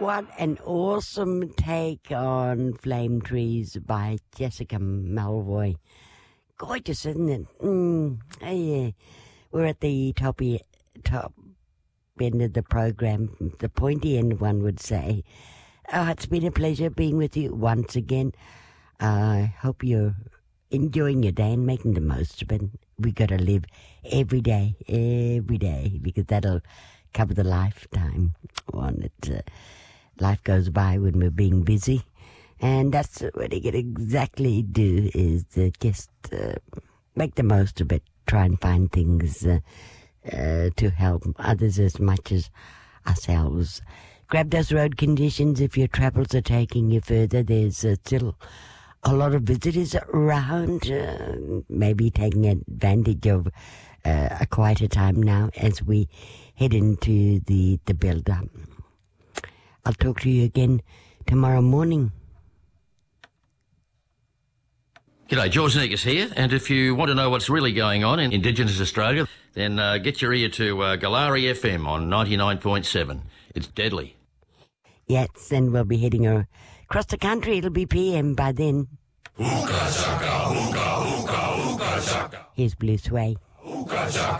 What an awesome take on Flame Trees by Jessica Malvoy. Gorgeous, isn't it? Yeah. We're at the top end of the program, the pointy end, one would say. It's been a pleasure being with you once again. I hope you're enjoying your day and making the most of it. We got to live every day, because that'll cover the lifetime. Life goes by when we're being busy, and that's what you can exactly do, is just make the most of it. Try and find things to help others as much as ourselves. Grab those road conditions if your travels are taking you further. There's still a lot of visitors around, maybe taking advantage of a quieter time now as we head into the build-up. I'll talk to you again tomorrow morning. G'day, George Negus here, and if you want to know what's really going on in Indigenous Australia, then get your ear to Galari FM on 99.7. It's deadly. Yes, and we'll be heading across the country. It'll be PM by then. Hookah shaka, hookah, hookah, hookah shaka. Here's Blue Sway. Hookah shaka.